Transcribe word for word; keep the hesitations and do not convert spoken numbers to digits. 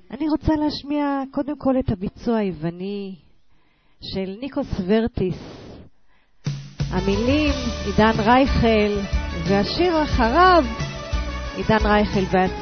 אני רוצה להשמיע קודם כל את הביצוע היווני של ניקוס ורטיס. המילים עידן רייכל, והשיר אחריו עידן רייכל בעצמו.